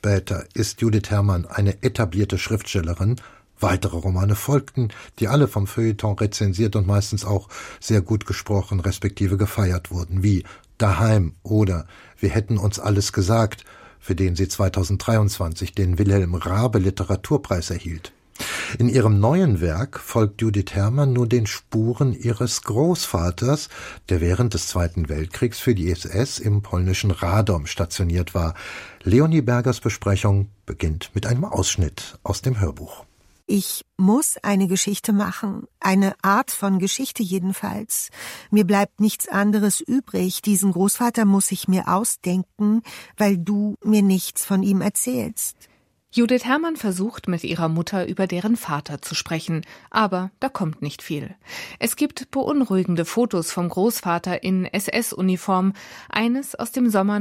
später ist Judith Herrmann eine etablierte Schriftstellerin. Weitere Romane folgten, die alle vom Feuilleton rezensiert und meistens auch sehr gut gesprochen respektive gefeiert wurden, wie Daheim oder Wir hätten uns alles gesagt, für den sie 2023 den Wilhelm Raabe Literaturpreis erhielt. In ihrem neuen Werk folgt Judith Herrmann nur den Spuren ihres Großvaters, der während des Zweiten Weltkriegs für die SS im polnischen Radom stationiert war. Leonie Bergers Besprechung beginnt mit einem Ausschnitt aus dem Hörbuch. Ich muss eine Geschichte machen, eine Art von Geschichte jedenfalls. Mir bleibt nichts anderes übrig. Diesen Großvater muss ich mir ausdenken, weil du mir nichts von ihm erzählst. Judith Herrmann versucht, mit ihrer Mutter über deren Vater zu sprechen, aber da kommt nicht viel. Es gibt beunruhigende Fotos vom Großvater in SS-Uniform, eines aus dem Sommer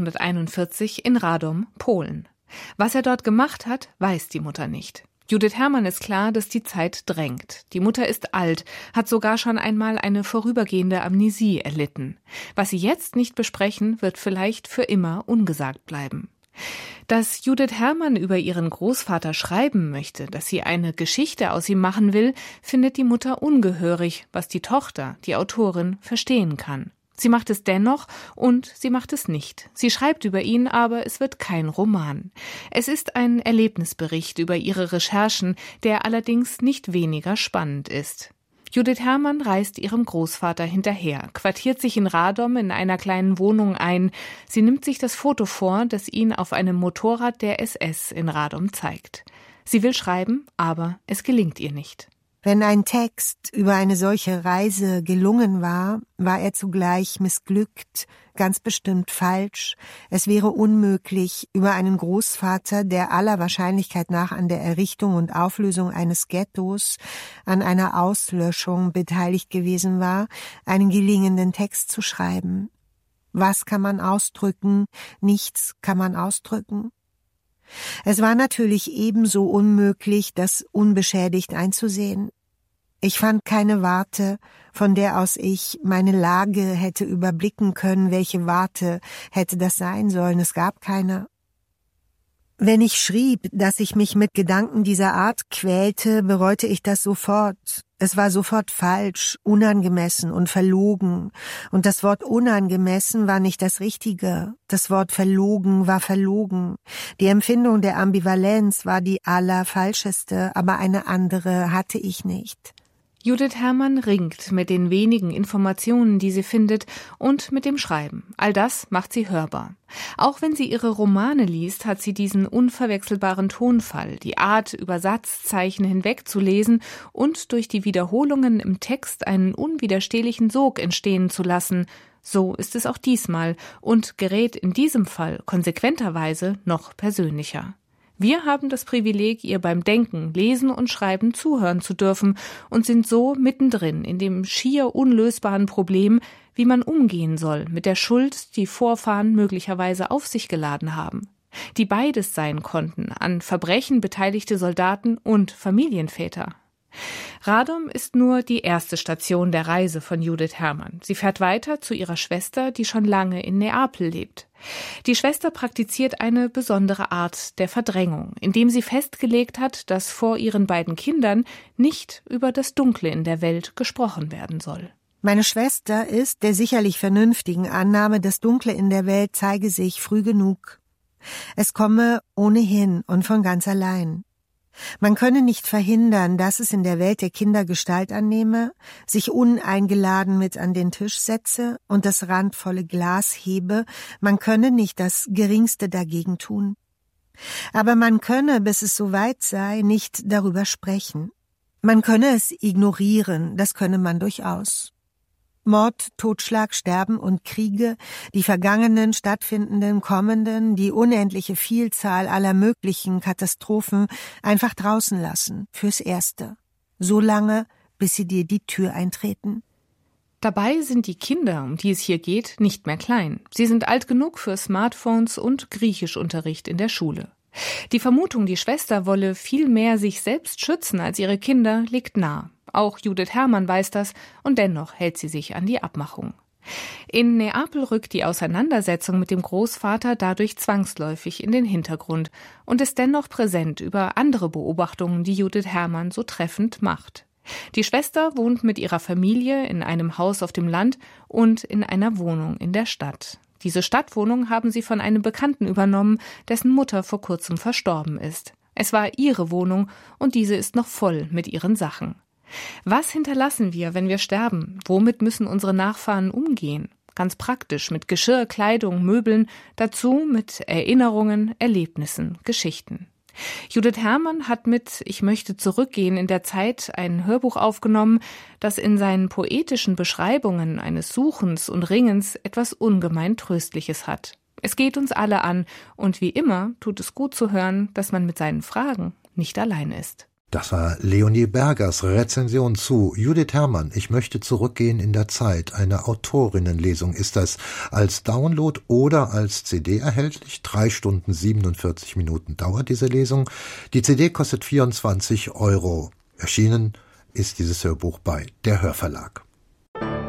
1941 in Radom, Polen. Was er dort gemacht hat, weiß die Mutter nicht. Judith Herrmann ist klar, dass die Zeit drängt. Die Mutter ist alt, hat sogar schon einmal eine vorübergehende Amnesie erlitten. Was sie jetzt nicht besprechen, wird vielleicht für immer ungesagt bleiben. Dass Judith Herrmann über ihren Großvater schreiben möchte, dass sie eine Geschichte aus ihm machen will, findet die Mutter ungehörig, was die Tochter, die Autorin, verstehen kann. Sie macht es dennoch und sie macht es nicht. Sie schreibt über ihn, aber es wird kein Roman. Es ist ein Erlebnisbericht über ihre Recherchen, der allerdings nicht weniger spannend ist. Judith Herrmann reist ihrem Großvater hinterher, quartiert sich in Radom in einer kleinen Wohnung ein. Sie nimmt sich das Foto vor, das ihn auf einem Motorrad der SS in Radom zeigt. Sie will schreiben, aber es gelingt ihr nicht. Wenn ein Text über eine solche Reise gelungen war, war er zugleich missglückt, ganz bestimmt falsch. Es wäre unmöglich, über einen Großvater, der aller Wahrscheinlichkeit nach an der Errichtung und Auflösung eines Ghettos, an einer Auslöschung beteiligt gewesen war, einen gelingenden Text zu schreiben. Was kann man ausdrücken? Nichts kann man ausdrücken. Es war natürlich ebenso unmöglich, das unbeschädigt einzusehen. Ich fand keine Warte, von der aus ich meine Lage hätte überblicken können. Welche Warte hätte das sein sollen? Es gab keine. Wenn ich schrieb, dass ich mich mit Gedanken dieser Art quälte, bereute ich das sofort. Es war sofort falsch, unangemessen und verlogen. Und das Wort unangemessen war nicht das Richtige. Das Wort verlogen war verlogen. Die Empfindung der Ambivalenz war die allerfalscheste, aber eine andere hatte ich nicht. Judith Herrmann ringt mit den wenigen Informationen, die sie findet, und mit dem Schreiben. All das macht sie hörbar. Auch wenn sie ihre Romane liest, hat sie diesen unverwechselbaren Tonfall, die Art, über Satzzeichen hinwegzulesen und durch die Wiederholungen im Text einen unwiderstehlichen Sog entstehen zu lassen. So ist es auch diesmal und gerät in diesem Fall konsequenterweise noch persönlicher. Wir haben das Privileg, ihr beim Denken, Lesen und Schreiben zuhören zu dürfen und sind so mittendrin in dem schier unlösbaren Problem, wie man umgehen soll mit der Schuld, die Vorfahren möglicherweise auf sich geladen haben, die beides sein konnten, an Verbrechen beteiligte Soldaten und Familienväter. Radom ist nur die erste Station der Reise von Judith Herrmann. Sie fährt weiter zu ihrer Schwester, die schon lange in Neapel lebt. Die Schwester praktiziert eine besondere Art der Verdrängung, indem sie festgelegt hat, dass vor ihren beiden Kindern nicht über das Dunkle in der Welt gesprochen werden soll. Meine Schwester ist der sicherlich vernünftigen Annahme, das Dunkle in der Welt zeige sich früh genug. Es komme ohnehin und von ganz allein. Man könne nicht verhindern, dass es in der Welt der Kinder Gestalt annehme, sich uneingeladen mit an den Tisch setze und das randvolle Glas hebe, man könne nicht das Geringste dagegen tun. Aber man könne, bis es soweit sei, nicht darüber sprechen. Man könne es ignorieren, das könne man durchaus. Mord, Totschlag, Sterben und Kriege, die vergangenen, stattfindenden, kommenden, die unendliche Vielzahl aller möglichen Katastrophen einfach draußen lassen, fürs Erste. So lange, bis sie dir die Tür eintreten. Dabei sind die Kinder, um die es hier geht, nicht mehr klein. Sie sind alt genug für Smartphones und Griechischunterricht in der Schule. Die Vermutung, die Schwester wolle viel mehr sich selbst schützen als ihre Kinder, liegt nah. Auch Judith Herrmann weiß das und dennoch hält sie sich an die Abmachung. In Neapel rückt die Auseinandersetzung mit dem Großvater dadurch zwangsläufig in den Hintergrund und ist dennoch präsent über andere Beobachtungen, die Judith Herrmann so treffend macht. Die Schwester wohnt mit ihrer Familie in einem Haus auf dem Land und in einer Wohnung in der Stadt. Diese Stadtwohnung haben sie von einem Bekannten übernommen, dessen Mutter vor kurzem verstorben ist. Es war ihre Wohnung und diese ist noch voll mit ihren Sachen. Was hinterlassen wir, wenn wir sterben? Womit müssen unsere Nachfahren umgehen? Ganz praktisch mit Geschirr, Kleidung, Möbeln, dazu mit Erinnerungen, Erlebnissen, Geschichten. Judith Herrmann hat mit »Ich möchte zurückgehen« in der Zeit ein Hörbuch aufgenommen, das in seinen poetischen Beschreibungen eines Suchens und Ringens etwas ungemein Tröstliches hat. Es geht uns alle an und wie immer tut es gut zu hören, dass man mit seinen Fragen nicht allein ist. Das war Leonie Bergers Rezension zu Judith Herrmann, Ich möchte zurückgehen in der Zeit. Eine Autorinnenlesung ist das als Download oder als CD erhältlich. 3 Stunden 47 Minuten dauert diese Lesung. Die CD kostet 24 €. Erschienen ist dieses Hörbuch bei der Hörverlag.